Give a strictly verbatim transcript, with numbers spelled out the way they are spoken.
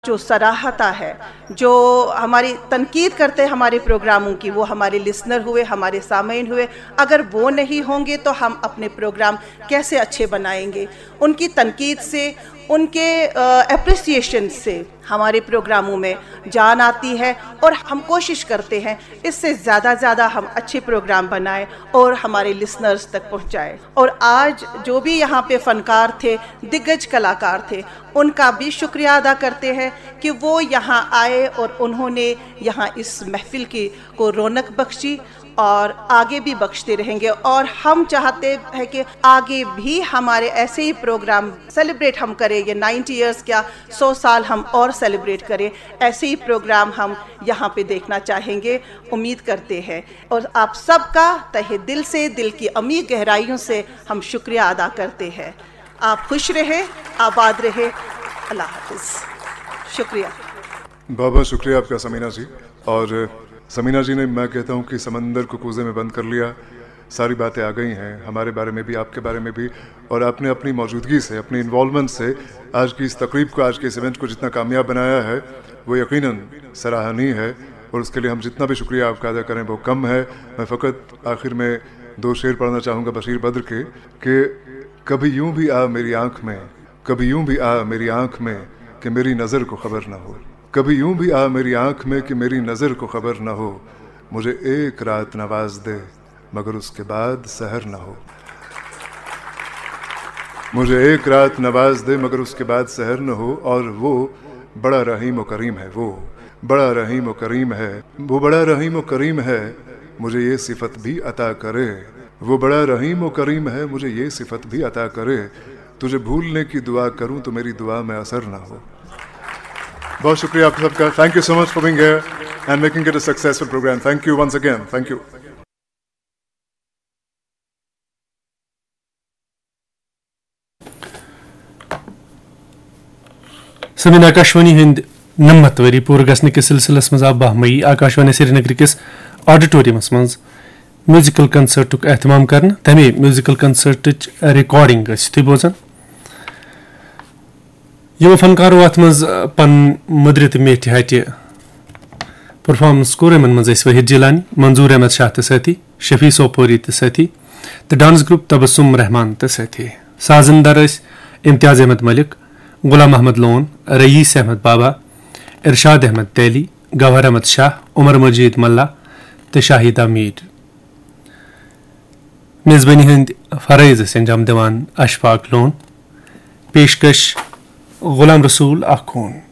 جو سراہتا ہے، جو ہماری تنقید کرتے ہیں ہمارے پروگراموں کی، وہ ہمارے لسنر ہوئے، ہمارے سامعین ہوئے. اگر وہ نہیں ہوں گے تو ہم اپنے پروگرام کیسے اچھے بنائیں گے؟ ان کی تنقید سے، ان کے اپریسیشن سے ہمارے پروگراموں میں جان آتی ہے، اور ہم کوشش کرتے ہیں اس سے زیادہ زیادہ ہم اچھے پروگرام بنائیں اور ہمارے لسنرز تک پہنچائیں. اور آج جو بھی یہاں پہ فنکار تھے، دگج کلاکار تھے، ان کا بھی شکریہ ادا کرتے ہیں کہ وہ یہاں آئے اور انہوں نے یہاں اس محفل کی کو رونق بخشی، اور آگے بھی بخشتے رہیں گے. اور ہم چاہتے ہیں کہ آگے بھی ہمارے ایسے ہی پروگرام سیلیبریٹ ہم کریں. یہ نائنٹی ایئرس کیا، سو سال ہم اور سیلیبریٹ کریں. ایسے ہی پروگرام ہم یہاں پہ دیکھنا چاہیں گے، امید کرتے ہیں. اور آپ سب کا تہہ دل سے، دل کی عمیق گہرائیوں سے ہم شکریہ ادا کرتے ہیں. آپ خوش رہے، آباد رہے. اللہ حافظ. شکریہ. بہت بہت شکریہ آپ کا سمینہ جی. اور سمینہ جی نے، میں کہتا ہوں کہ سمندر کو کوزے میں بند کر لیا. ساری باتیں آ گئی ہیں ہمارے بارے میں بھی، آپ کے بارے میں بھی، اور آپ نے اپنی موجودگی سے، اپنی انوالومنٹ سے آج کی اس تقریب کو، آج کے اس ایونٹ کو جتنا کامیاب بنایا ہے وہ یقیناً سراہنی ہے. اور اس کے لیے ہم جتنا بھی شکریہ آپ کا ادا کریں وہ کم ہے. میں فقط آخر میں دو شعر پڑھنا چاہوں گا بشیر بدر کے، کہ کبھی یوں بھی آ میری آنکھ میں، کبھی یوں بھی آ میری آنکھ میں کہ میری نظر کو خبر نہ ہو. کبھی یوں بھی آ میری آنکھ میں کہ میری نظر کو خبر نہ ہو. مجھے ایک رات نواز دے مگر اس کے بعد سحر نہ ہو. مجھے ایک رات نواز دے مگر اس کے بعد سحر نہ ہو. اور وہ بڑا رحیم و کریم ہے، وہ بڑا رحیم و کریم ہے، وہ بڑا رحیم و کریم ہے، مجھے یہ صفت بھی عطا کرے. وہ بڑا رحیم و کریم ہے، مجھے یہ صفت بھی عطا کرے. تجھے بھولنے کی دعا کروں تو میری دعا میں اثر نہ ہو. بہت شکریہ آپ سب کا. Thank you so much for being here and making it a successful programme. Thank you once again. Thank you. سمین Akashvani ہند نمت وری پور گھن کس سلسلس مز آو بہ مئی آکاشوانی سری نگر کس آڈیٹورمس مز میوزیکل کنسرٹک اہتمام کرنا. تمے میوزیکل کنسرٹچ ریکارڈنگ تھی بوزان. یم فنکارو ات مز پن مدر تو میٹھ ہٹہ پرفارمنس کور. یمن مز وحید جیلانی، منظور احمد شاہ تو ساتھی، شفیع سوپوری تو ساتھی، تو ڈانس گروپ تبسم رحمان تو ساتھی. سازندر امتیاز احمد ملک، غلام احمد لون، رئیس احمد بابا، ارشاد احمد تیلی، گوہر احمد شاہ، عمر مجید ملا تو شاہدہ میر. میزبانی ہند فرائض انجام دیوان اشفاق لون. پیشکش غلام رسول اخون.